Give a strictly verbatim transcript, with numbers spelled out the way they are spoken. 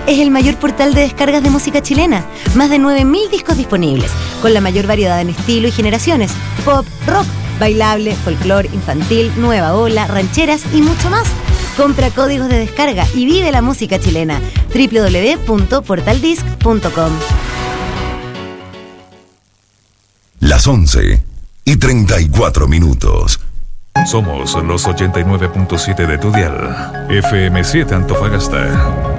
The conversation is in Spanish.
es el mayor portal de descargas de música chilena. Más de nueve mil discos disponibles, con la mayor variedad en estilo y generaciones. Pop, rock, bailable, folclore, infantil, nueva ola, rancheras y mucho más. Compra códigos de descarga y vive la música chilena. doble u doble u doble u punto portal disc punto com. Las once y treinta y cuatro minutos. Somos los ochenta y nueve punto siete de tu dial. F M siete Antofagasta.